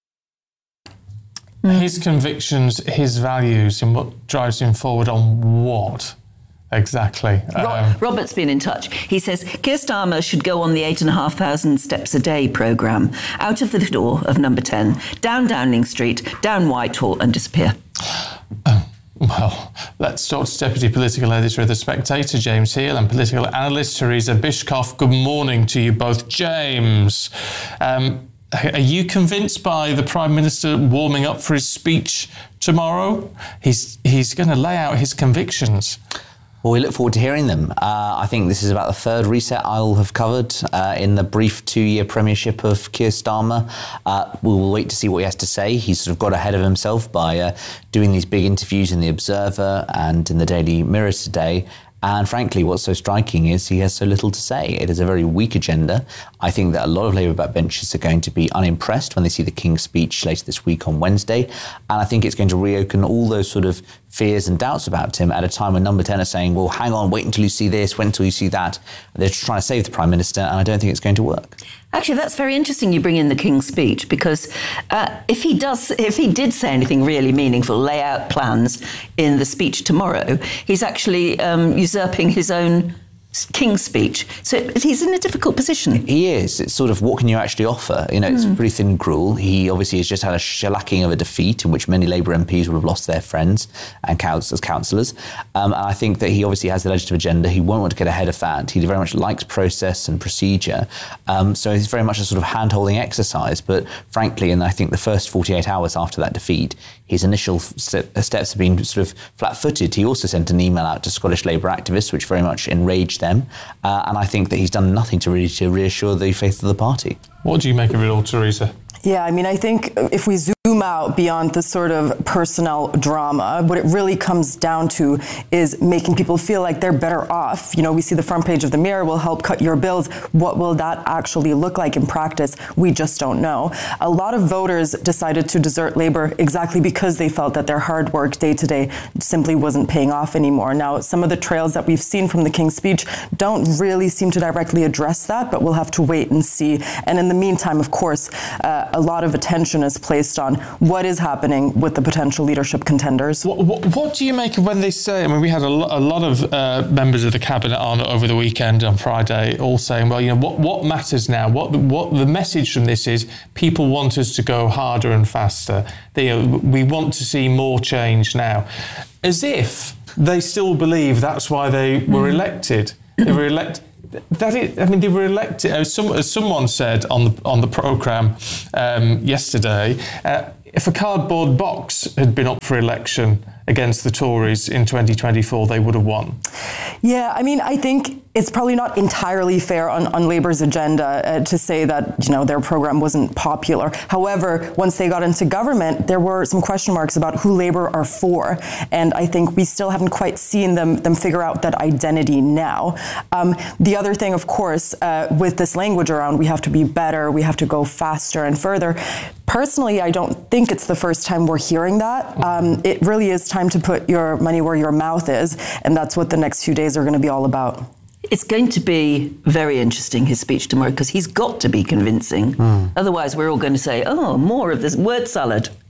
His convictions, his values, and what drives him forward on what? Exactly. Ro- um, Robert's been in touch. He says Keir Starmer should go on the eight and a half thousand steps a day programme, out of the door of number ten, down Downing Street, down Whitehall, and disappear. Um, Well, let's talk to Deputy Political Editor of The Spectator, James Heal, and Political Analyst Teresa Bishkoff. Good morning to you both. James, um, are you convinced by the Prime Minister warming up for his speech tomorrow? He's, he's going to lay out his convictions. Well, we look forward to hearing them. Uh, I think this is about the third reset I'll have covered uh, in the brief two-year premiership of Keir Starmer. Uh, we will wait to see what he has to say. He's sort of got ahead of himself by uh, doing these big interviews in The Observer and in the Daily Mirror today. And frankly, what's so striking is he has so little to say. It is a very weak agenda. I think that a lot of Labour backbenchers are going to be unimpressed when they see the King's speech later this week on Wednesday. And I think it's going to reopen all those sort of fears and doubts about him at a time when Number ten are saying, well, hang on, wait until you see this, wait until you see that. They're trying to save the Prime Minister, and I don't think it's going to work. Actually, that's very interesting you bring in the King's speech, because uh, if he does, if he did say anything really meaningful, lay out plans in the speech tomorrow, he's actually um, usurping his own King's speech. So he's in a difficult position. He is. It's sort of, what can you actually offer? You know, it's Mm. pretty thin and cruel. He obviously has just had a shellacking of a defeat in which many Labour M Ps would have lost their friends and council, as councillors. Um, and I think that he obviously has the legislative agenda. He won't want to get ahead of that. He very much likes process and procedure. Um, so it's very much a sort of hand-holding exercise. But frankly, in I think the first forty-eight hours after that defeat, his initial st- steps have been sort of flat-footed. He also sent an email out to Scottish Labour activists, which very much enraged them. Uh, and I think that he's done nothing to really to reassure the faith of the party. What do you make of it all, Teresa? Yeah, I mean, I think if we zoom out beyond the sort of personnel drama, what it really comes down to is making people feel like they're better off. You know, we see the front page of the Mirror will help cut your bills. What will that actually look like in practice? We just don't know. A lot of voters decided to desert Labour exactly because they felt that their hard work day to day simply wasn't paying off anymore. Now, some of the trails that we've seen from the King's speech don't really seem to directly address that, but we'll have to wait and see. And in the meantime, of course, uh, a lot of attention is placed on what is happening with the potential leadership contenders. What, what, what do you make of when they say, I mean, we had a, lo- a lot of uh, members of the Cabinet on over the weekend on Friday all saying, well, you know, what, what matters now? What, what the message from this is, people want us to go harder and faster. They, uh, we want to see more change now. As if they still believe that's why they were elected. They were elected. That is, I mean, they were elected. As, some, as someone said on the on the programme um, yesterday, uh, if a cardboard box had been up for election against the Tories in twenty twenty-four, they would have won. Yeah, I mean, I think it's probably not entirely fair on, on Labour's agenda uh, to say that, you know, their program wasn't popular. However, once they got into government, there were some question marks about who Labour are for. And I think we still haven't quite seen them, them figure out that identity now. Um, the other thing, of course, uh, with this language around, we have to be better, we have to go faster and further. Personally, I don't think it's the first time we're hearing that. Um, it really is time to put your money where your mouth is, and that's what the next few days are going to be all about. It's going to be very interesting, his speech tomorrow, because he's got to be convincing. Mm. Otherwise, we're all going to say, oh, more of this word salad.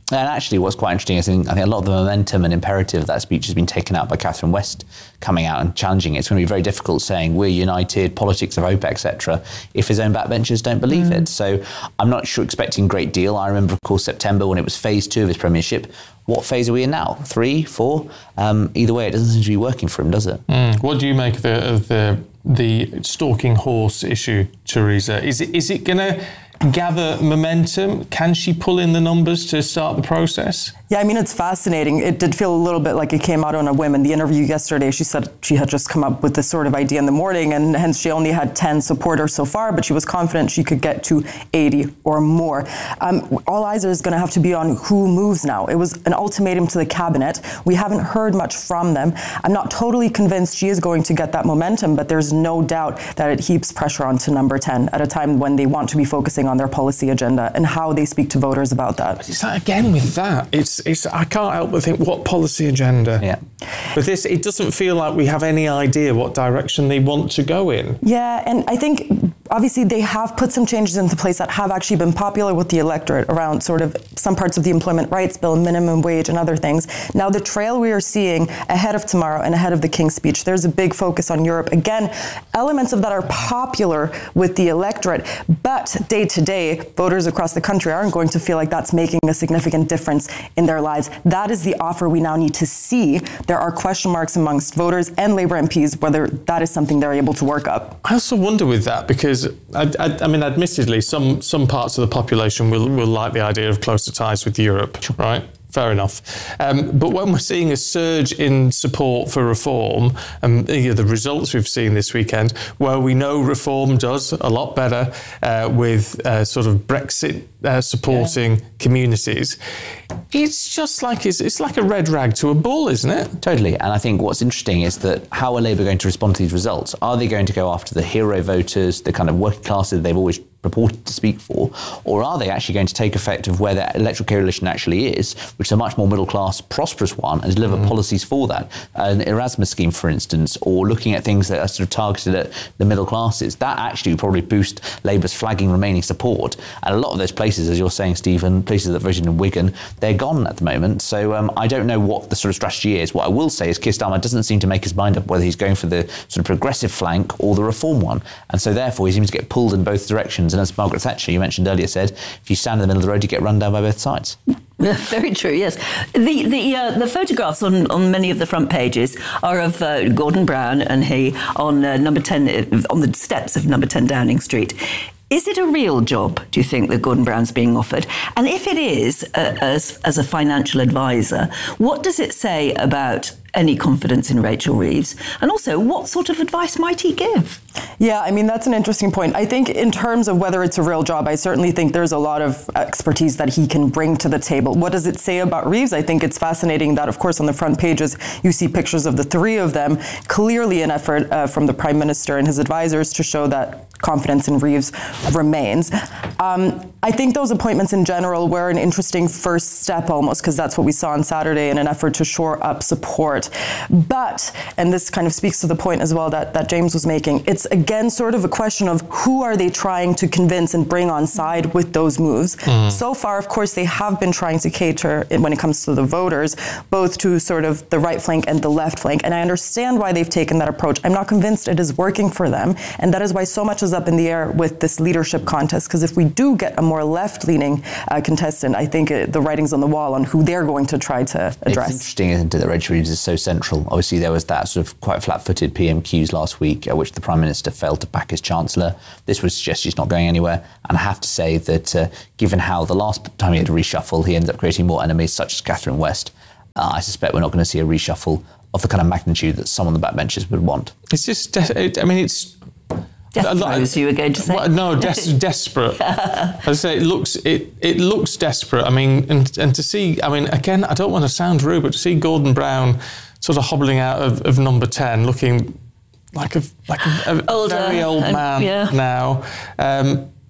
And actually, what's quite interesting is I think, I think a lot of the momentum and imperative of that speech has been taken out by Catherine West coming out and challenging it. It's going to be very difficult saying we're united, politics of hope, et cetera, if his own backbenchers don't believe mm. it. So I'm not sure expecting a great deal. I remember, of course, September when it was phase two of his premiership. What phase are we in now? Three, four? Um, either way, it doesn't seem to be working for him, does it? Mm. What do you make of the, of the the stalking horse issue, Theresa? Is it is it going to gather momentum? Can she pull in the numbers to start the process? Yeah, I mean, it's fascinating. It did feel a little bit like it came out on a whim. In the interview yesterday, she said she had just come up with this sort of idea in the morning, and hence she only had ten supporters so far, but she was confident she could get to eighty or more. Um, all eyes is going to have to be on who moves now. It was an ultimatum to the cabinet. We haven't heard much from them. I'm not totally convinced she is going to get that momentum, but there's no doubt that it heaps pressure onto number ten at a time when they want to be focusing on their policy agenda and how they speak to voters about that. But it's like, again, with that, it's it's I can't help but think, what policy agenda? Yeah. With this, it doesn't feel like we have any idea what direction they want to go in. Yeah, and I think obviously they have put some changes into place that have actually been popular with the electorate around sort of some parts of the employment rights bill, minimum wage and other things. Now the trail we are seeing ahead of tomorrow and ahead of the King's speech, there's a big focus on Europe. Again, elements of that are popular with the electorate, but day to day, voters across the country aren't going to feel like that's making a significant difference in their lives. That is the offer we now need to see. There are question marks amongst voters and Labour M Ps whether that is something they're able to work up. I also wonder with that, because I, I, I mean, admittedly, some some parts of the population will, will like the idea of closer ties with Europe, right? Fair enough. Um, but when we're seeing a surge in support for reform, and um, you know, the results we've seen this weekend, where we know reform does a lot better uh, with uh, sort of Brexit uh, supporting yeah. communities, it's just like it's, it's like a red rag to a bull, isn't it? Totally. And I think what's interesting is that how are Labour going to respond to these results? Are they going to go after the hero voters, the kind of working classes they've always purported to speak for, or are they actually going to take effect of where their electoral coalition actually is, which is a much more middle-class, prosperous one, and deliver mm. policies for that? An Erasmus scheme, for instance, or looking at things that are sort of targeted at the middle classes. That actually would probably boost Labour's flagging remaining support. And a lot of those places, as you're saying, Stephen, places that voted in Wigan, they're gone at the moment. So um, I don't know what the sort of strategy is. What I will say is Keir Starmer doesn't seem to make his mind up whether he's going for the sort of progressive flank or the reform one. And so therefore he seems to get pulled in both directions. And as Margaret Thatcher, you mentioned earlier, said, if you stand in the middle of the road, you get run down by both sides. Yeah, very true, yes. The the uh, the photographs on, on many of the front pages are of uh, Gordon Brown and he on uh, number ten, on the steps of number ten Downing Street. Is it a real job, do you think, that Gordon Brown's being offered? And if it is, uh, as, as a financial advisor, what does it say about any confidence in Rachel Reeves? And also, what sort of advice might he give? Yeah, I mean, that's an interesting point. I think in terms of whether it's a real job, I certainly think there's a lot of expertise that he can bring to the table. What does it say about Reeves? I think it's fascinating that, of course, on the front pages, you see pictures of the three of them, clearly an effort uh, from the Prime Minister and his advisors to show that confidence in Reeves remains. Um, I think those appointments in general were an interesting first step almost, because that's what we saw on Saturday in an effort to shore up support. But, and this kind of speaks to the point as well that, that James was making, it's again sort of a question of who are they trying to convince and bring on side with those moves. Mm. So far, of course, they have been trying to cater, when it comes to the voters, both to sort of the right flank and the left flank. And I understand why they've taken that approach. I'm not convinced it is working for them. And that is why so much is up in the air with this leadership contest, because if we do get a more left-leaning uh, contestant, I think it, the writing's on the wall on who they're going to try to address. It's interesting, isn't it, that Rachel Reeves is so central. Obviously, there was that sort of quite flat-footed P M Qs last week, at which the Prime Minister failed to back his Chancellor. This would suggest she's not going anywhere. And I have to say that uh, given how the last time he had a reshuffle, he ended up creating more enemies, such as Catherine West, uh, I suspect we're not going to see a reshuffle of the kind of magnitude that some on the backbenchers would want. It's just, de- I mean, it's... Death throes, you were going to say? Well, no, des- desperate. I say it looks it it looks desperate. I mean, and and to see, I mean, again, I don't want to sound rude, but to see Gordon Brown sort of hobbling out of, of number ten, looking like a like a, a Older, very old man and, yeah. now. Um,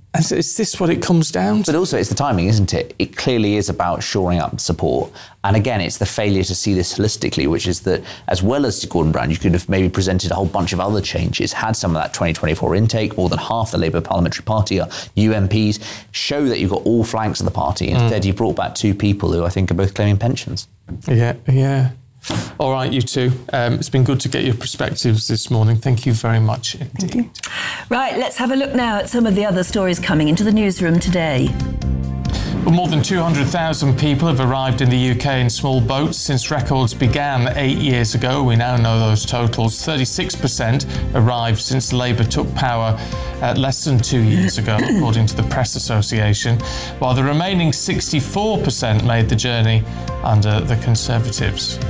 And is this what it comes down to? But also it's the timing, isn't it? It clearly is about shoring up support. And again, it's the failure to see this holistically, which is that as well as Gordon Brown, you could have maybe presented a whole bunch of other changes, had some of that twenty twenty-four intake, more than half the Labour Parliamentary Party are U M Ps, show that you've got all flanks of the party. Instead, mm. you brought back two people who I think are both claiming pensions. Yeah, yeah. All right, you two. Um, it's been good to get your perspectives this morning. Thank you very much indeed. Right, let's have a look now at some of the other stories coming into the newsroom today. Well, more than two hundred thousand people have arrived in the U K in small boats since records began eight years ago. We now know those totals. thirty-six percent arrived since Labour took power uh, less than two years ago, according to the Press Association, while the remaining sixty-four percent made the journey under the Conservatives.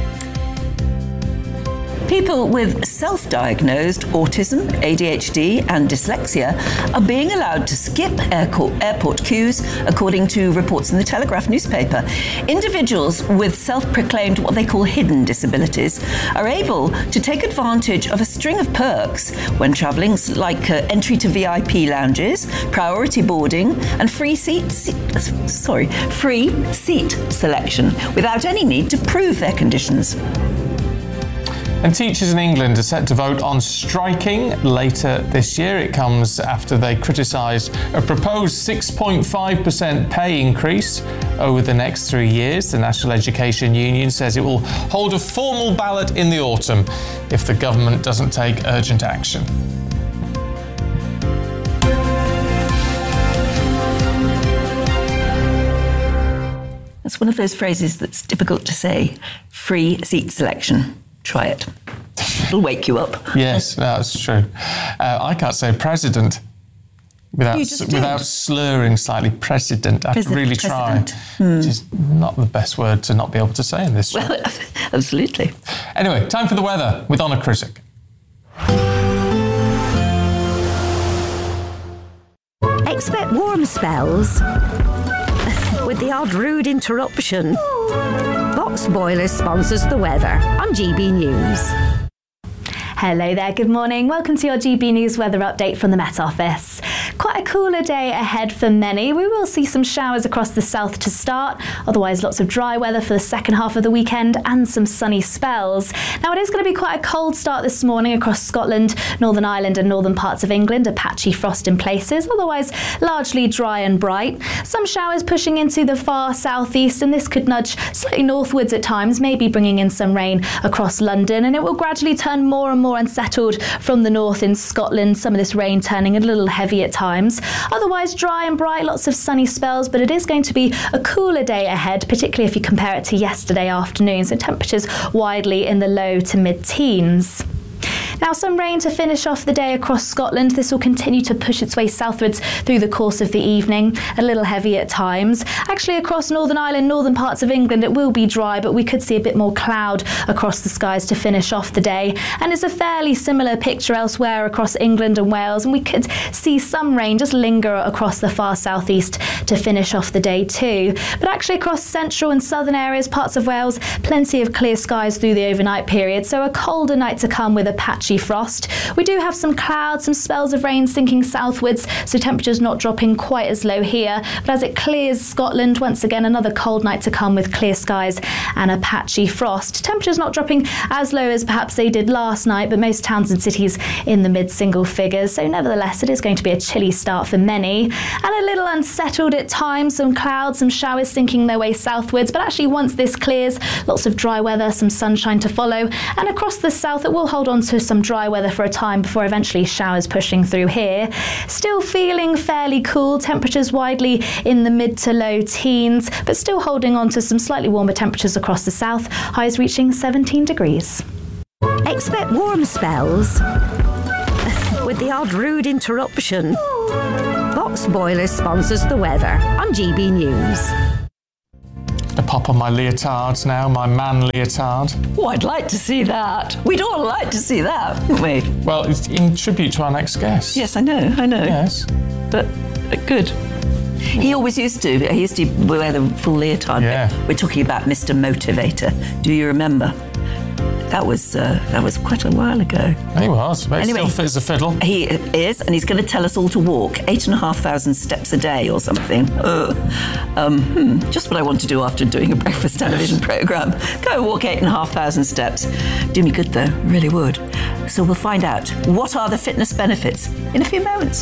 People with self-diagnosed autism, A D H D and dyslexia are being allowed to skip airport queues, according to reports in the Telegraph newspaper. Individuals with self-proclaimed what they call hidden disabilities are able to take advantage of a string of perks when travelling, like uh, entry to V I P lounges, priority boarding and free seat, seat sorry, free seat selection without any need to prove their conditions. And teachers in England are set to vote on striking later this year. It comes after they criticise a proposed six point five percent pay increase over the next three years. The National Education Union says it will hold a formal ballot in the autumn if the government doesn't take urgent action. That's one of those phrases that's difficult to say. Free seat selection. Try it. It'll wake you up. Yes, that's true. Uh, I can't say president without without did. slurring slightly. President. I have to really try. Hmm. Which is not the best word to not be able to say in this show. Well, absolutely. Anyway, time for the weather with Honor Krizik. Expect warm spells with the odd rude interruption. Box Boilers sponsors the weather on G B News. Hello there, good morning. Welcome to your G B News weather update from the Met Office. Quite a cooler day ahead for many. We will see some showers across the south to start, otherwise lots of dry weather for the second half of the weekend and some sunny spells. Now it is going to be quite a cold start this morning across Scotland, Northern Ireland and northern parts of England, a patchy frost in places, otherwise largely dry and bright. Some showers pushing into the far southeast, and this could nudge slightly northwards at times, maybe bringing in some rain across London, and it will gradually turn more and more unsettled from the north in Scotland, some of this rain turning a little heavy at times. Otherwise dry and bright, lots of sunny spells, but it is going to be a cooler day ahead, particularly if you compare it to yesterday afternoon, so temperatures widely in the low to mid-teens. Now some rain to finish off the day across Scotland. This will continue to push its way southwards through the course of the evening, a little heavy at times. Actually across Northern Ireland, northern parts of England, it will be dry, but we could see a bit more cloud across the skies to finish off the day. And it's a fairly similar picture elsewhere across England and Wales, and we could see some rain just linger across the far southeast to finish off the day too. But actually across central and southern areas, parts of Wales, plenty of clear skies through the overnight period, so a colder night to come with a patchy frost. We do have some clouds, some spells of rain sinking southwards, so temperatures not dropping quite as low here. But as it clears Scotland, once again another cold night to come with clear skies and a patchy frost. Temperatures not dropping as low as perhaps they did last night, but most towns and cities in the mid-single figures. So nevertheless, it is going to be a chilly start for many, and a little unsettled at times. Some clouds, some showers sinking their way southwards, but actually once this clears, lots of dry weather, some sunshine to follow, and across the south it will hold on to some dry weather for a time before eventually showers pushing through here. Still feeling fairly cool, temperatures widely in the mid to low teens, but still holding on to some slightly warmer temperatures across the south, highs reaching seventeen degrees. Expect warm spells with the odd rude interruption. Box Boilers sponsors the weather on G B News. To pop on my leotards now, my man leotard. Oh, I'd like to see that. We'd all like to see that, wouldn't we? Well, it's in tribute to our next guest. Yes, I know, I know. Yes. But, but good. He always used to. He used to wear the full leotard. Yeah. We're talking about Mister Motivator. Do you remember? that was uh, that was quite a while ago. He was, but Anyway, he still fit as a fiddle. He is, and he's going to tell us all to walk eight and a half thousand steps a day or something. Uh, um, hmm, just what I want to do after doing a breakfast television programme. Go and walk eight and a half thousand steps. Do me good though, really would. So we'll find out what are the fitness benefits in a few moments.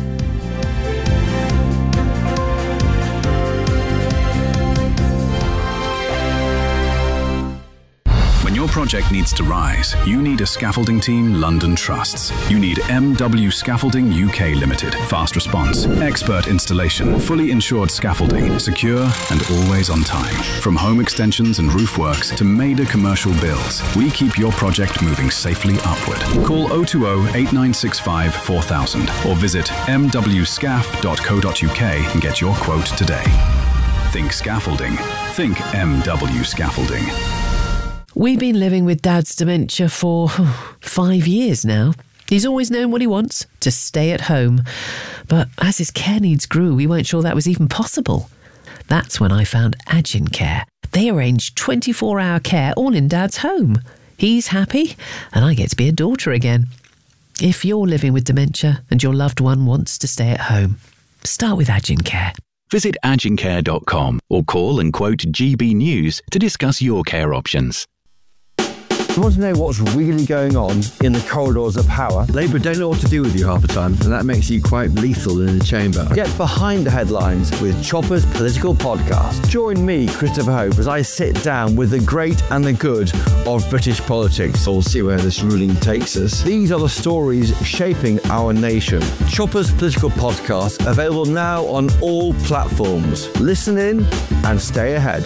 When your project needs to rise, you need a scaffolding team London trusts. You need M W Scaffolding U K Limited. Fast response, expert installation, fully insured scaffolding, secure and always on time. From home extensions and roof works to major commercial builds, we keep your project moving safely upward. Call oh two oh, eight nine six five, four thousand or visit m w scaf dot co dot u k and get your quote today. Think scaffolding. Think M W Scaffolding. We've been living with Dad's dementia for five years now. He's always known what he wants, to stay at home. But as his care needs grew, we weren't sure that was even possible. That's when I found Agin Care. They arrange twenty-four hour care all in Dad's home. He's happy, and I get to be a daughter again. If you're living with dementia and your loved one wants to stay at home, start with Agin Care. Visit agin care dot com or call and quote G B News to discuss your care options. You want to know what's really going on in the corridors of power? Labour don't know what to do with you half the time, and that makes you quite lethal in the chamber. Get behind the headlines with Chopper's Political Podcast. Join me, Christopher Hope, as I sit down with the great and the good of British politics. We'll see where this ruling takes us. These are the stories shaping our nation. Chopper's Political Podcast, available now on all platforms. Listen in and stay ahead.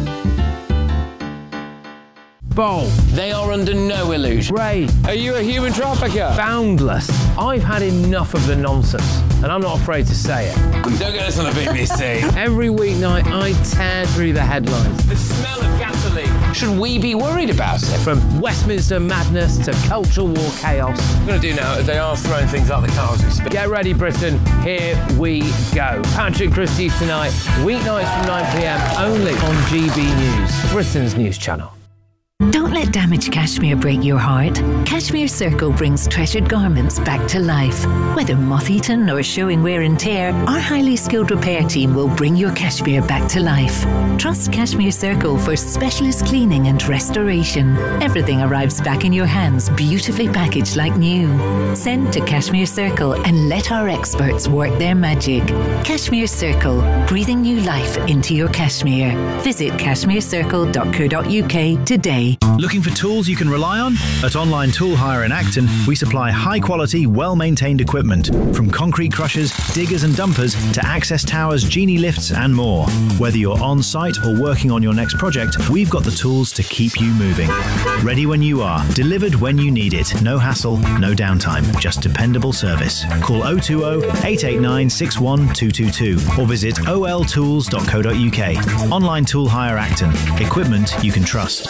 Bold. They are under no illusion. Ray, are you a human trafficker? Boundless. I've had enough of the nonsense, and I'm not afraid to say it. Don't get us on the B B C. Every weeknight, I tear through the headlines. The smell of gasoline. Should we be worried about it? From Westminster madness to cultural war chaos. What I'm going to do now is they are throwing things out the car as we speak. Get ready, Britain. Here we go. Patrick Christie tonight, weeknights from nine p m, only on G B News, Britain's news channel. Don't let damaged cashmere break your heart. Cashmere Circle brings treasured garments back to life. Whether moth-eaten or showing wear and tear, our highly skilled repair team will bring your cashmere back to life. Trust Cashmere Circle for specialist cleaning and restoration. Everything arrives back in your hands, beautifully packaged like new. Send to Cashmere Circle and let our experts work their magic. Cashmere Circle, breathing new life into your cashmere. Visit cashmere circle dot co dot u k today. Looking for tools you can rely on? At Online Tool Hire in Acton, we supply high-quality, well-maintained equipment, from concrete crushers, diggers and dumpers to access towers, genie lifts and more. Whether you're on-site or working on your next project, we've got the tools to keep you moving. Ready when you are, delivered when you need it. No hassle, no downtime, just dependable service. Call oh two oh, eight eight nine, six one two two two or visit o l tools dot co dot u k. Online Tool Hire Acton. Equipment you can trust.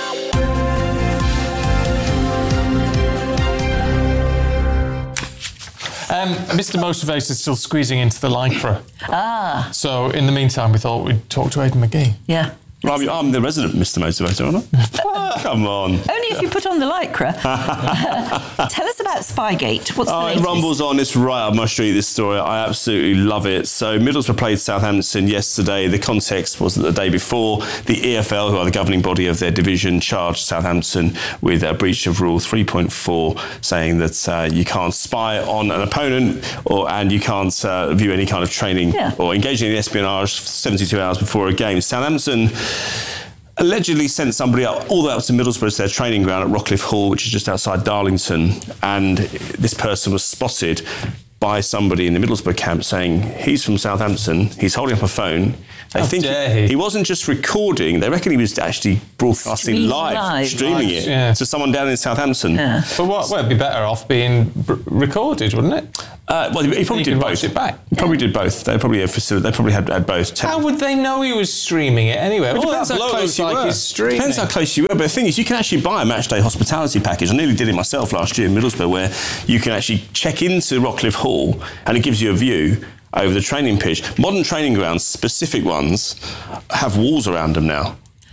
Um, Mister Motivator is still squeezing into the lycra. Ah. So in the meantime, we thought we'd talk to Aidan McGee. Yeah. Well, I'm, I'm the resident Mister Motivator, aren't I? Come on. Only if you put on the lycra. Tell us about Spygate. What's the Oh, it latest? rumbles on. It's right up my street, this story. I absolutely love it. So Middlesbrough played Southampton yesterday. The context was that the day before, the E F L, who are the governing body of their division, charged Southampton with a breach of Rule three point four, saying that uh, you can't spy on an opponent or and you can't uh, view any kind of training Yeah. or engage in espionage seventy-two hours before a game. Southampton allegedly sent somebody up all the way up to Middlesbrough to their training ground at Rockcliffe Hall, which is just outside Darlington, and this person was spotted by somebody in the Middlesbrough camp saying he's from Southampton, he's holding up a phone. They How think dare he, he. he wasn't just recording, they reckon he was actually broadcasting Streaming live, live. streaming Live, it yeah. to someone down in Southampton. But what? Well, it'd be better off being br- recorded, wouldn't it? Uh, well, he probably You did can both. watch it back. He probably did both. They probably had facil- They probably had, had both. How would they know he was streaming it anyway? Well, All depends that how blow close looks you like were. he's streaming. Depends how close you were. But the thing is, you can actually buy a matchday hospitality package. I nearly did it myself last year in Middlesbrough, where you can actually check into Rockcliffe Hall and it gives you a view over the training pitch. Modern training grounds, specific ones, have walls around them now.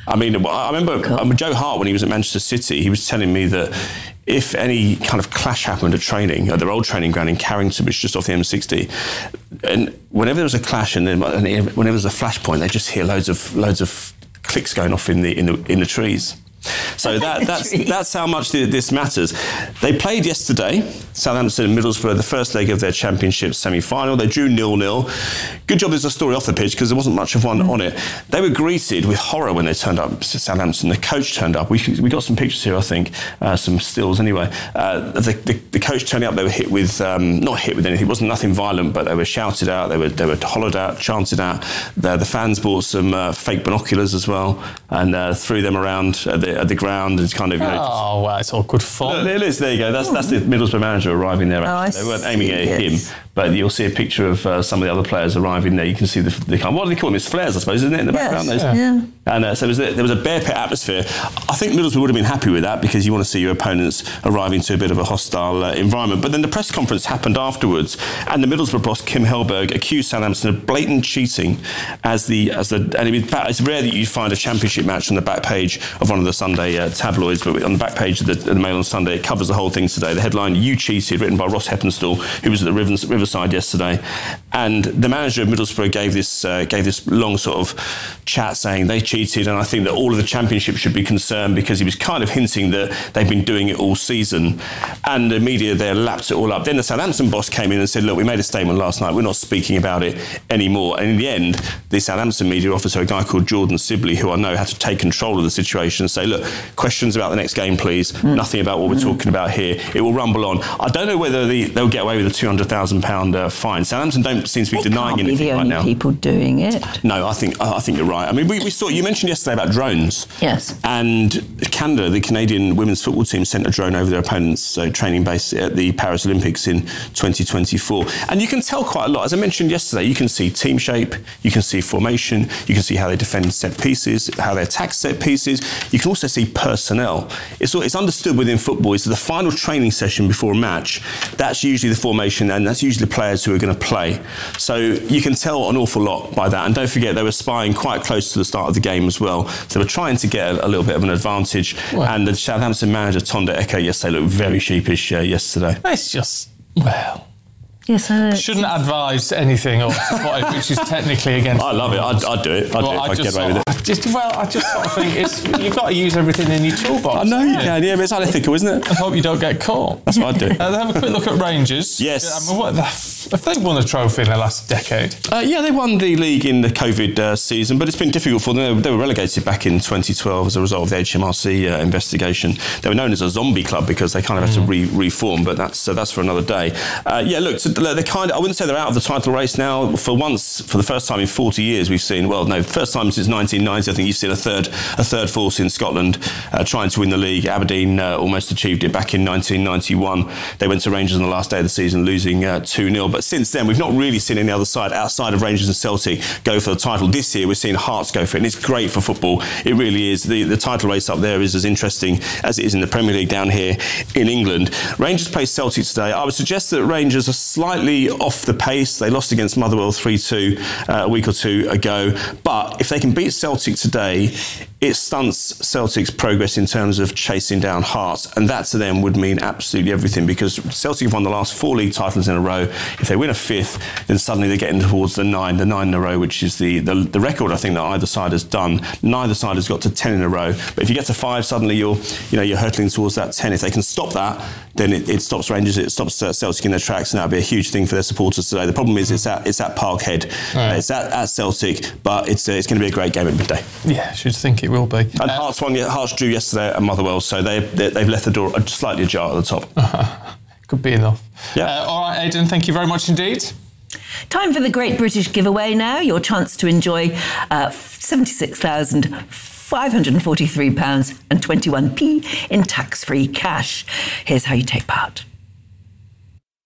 I mean, I remember cool. um, Joe Hart, when he was at Manchester City, he was telling me that if any kind of clash happened at training, at their old training ground in Carrington, which is just off the M sixty, and whenever there was a clash and, then, and whenever there was a flashpoint, they just hear loads of loads of clicks going off in the in the in the trees. So that, that's that's how much this matters. They played yesterday, Southampton and Middlesbrough, the first leg of their Championship semi-final. They drew nil nil. Good job there's a story off the pitch because there wasn't much of one mm. on it. They were greeted with horror when they turned up to Southampton. The coach turned up. We we got some pictures here, I think, uh, some stills anyway. Uh, the, the, the coach turning up, they were hit with, um, not hit with anything, it wasn't nothing violent, but they were shouted out, they were they were hollered out, chanted out. The, the fans bought some uh, fake binoculars as well and uh, threw them around at the, at the ground and kind of, you know. Oh, wow, it's all good fun. It is, there you go. That's that's the Middlesbrough manager arriving there. Oh, they weren't aiming at him, but you'll see a picture of uh, some of the other players arriving there. You can see the, the kind of, what do they call them? It's flares, I suppose, isn't it, in the yes. background? Those? Yeah. yeah. And uh, so there was, there was a bear pit atmosphere. I think Middlesbrough would have been happy with that because you want to see your opponents arriving to a bit of a hostile uh, environment. But then the press conference happened afterwards, and the Middlesbrough boss, Kim Hellberg, accused Southampton of blatant cheating as the as the. And in fact, it's rare that you find a Championship match on the back page of one of the Sunday uh, tabloids, but on the back page of the, of the Mail on Sunday, it covers the whole thing today. The headline, "You Cheated," written by Ross Heppenstall, who was at the Rivers, Riverside yesterday, and the manager of Middlesbrough gave this uh, gave this long sort of chat saying they cheated, and I think that all of the Championship should be concerned because he was kind of hinting that they've been doing it all season, and the media there lapped it all up. Then the Southampton boss came in and said, "Look, we made a statement last night. We're not speaking about it anymore." And in the end, the Southampton media officer, a guy called Jordan Sibley, who I know had to take control of the situation and say, "Look, questions about the next game, please. Mm. Nothing about what we're mm. talking about here. It will rumble on." I don't know whether the, they'll get away with a two hundred thousand pounds uh, fine. Southampton don't seem to be they denying can't anything be the right only now. People doing it. No, I think I think you're right. I mean, we, we saw you mentioned yesterday about drones. Yes. And Canada, the Canadian women's football team, sent a drone over their opponent's uh, training base at the Paris Olympics in twenty twenty-four. And you can tell quite a lot. As I mentioned yesterday, you can see team shape, you can see formation, you can see how they defend set pieces, how they attack set pieces. You can also see personnel. It's it's understood within football is that the final training session before a match, that's usually the formation and that's usually the players who are going to play. So you can tell an awful lot by that. And don't forget, they were spying quite close to the start of the game as well. So they were trying to get a, a little bit of an advantage. Well, and the Southampton manager, Tonda Eke, yesterday looked very sheepish uh, yesterday. It's just, well... Yes, I know. Shouldn't advise anything or support it, which is technically against. I love it. I'd, I'd do it. I'd well, do it if I, I get away with it. I just, well, I just sort of think it's you've got to use everything in your toolbox. I know you can, yeah, but it's unethical, isn't it? I hope you don't get caught. That's what I'd do. Uh, have a quick look at Rangers. Yes. I mean, what the, have they won a trophy in the last decade? Uh, yeah, they won the league in the COVID uh, season, but it's been difficult for them. They were relegated back in twenty twelve as a result of the H M R C uh, investigation. They were known as a zombie club because they kind of had mm. to re- reform, but that's uh, that's for another day. Uh, yeah, look, so they kind of. I wouldn't say they're out of the title race now. For once, for the first time in forty years, we've seen, well, no, first time since nineteen ninety, I think you've seen a third a third force in Scotland uh, trying to win the league. Aberdeen uh, almost achieved it back in nineteen ninety-one. They went to Rangers on the last day of the season, losing uh, two nil. But since then, we've not really seen any other side outside of Rangers and Celtic go for the title. This year, we're seeing Hearts go for it, and it's great for football. It really is. The, the title race up there is as interesting as it is in the Premier League down here in England. Rangers play Celtic today. I would suggest that Rangers are slightly off the pace. They lost against Motherwell three two uh, a week or two ago. But if they can beat Celtic today, it stunts Celtic's progress in terms of chasing down Hearts. And that to them would mean absolutely everything because Celtic have won the last four league titles in a row. If they win a fifth, then suddenly they're getting towards the nine, the nine in a row, which is the, the, the record I think that either side has done. Neither side has got to ten in a row. But if you get to five, suddenly you're, you know, you're hurtling towards that ten. If they can stop that, then it, it stops Rangers, it stops uh, Celtic in their tracks, and that'll be a huge thing for their supporters today. The problem is it's at it's at Parkhead, right. uh, it's at, at Celtic, but it's uh, it's going to be a great game at midday. Yeah, I should think it will be. And uh, Hearts won, Hearts drew yesterday at Motherwell, so they they've left the door slightly ajar at the top. Could be enough. Yeah. Uh, all right, Aidan, thank you very much indeed. Time for the Great British Giveaway now. Your chance to enjoy uh, seventy-six thousand five hundred forty-three pounds and twenty-one p in tax-free cash. Here's how you take part.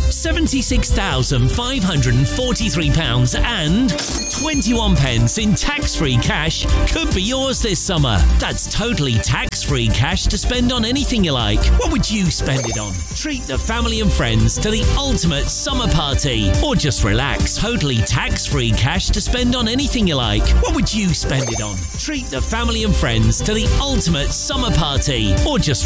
seventy-six thousand five hundred forty-three pounds and twenty-one pence in tax-free cash could be yours this summer. That's totally tax-free cash to spend on anything you like. What would you spend it on? Treat the family and friends to the ultimate summer party. Or just relax. Totally tax-free cash to spend on anything you like. What would you spend it on? Treat the family and friends to the ultimate summer party. Or just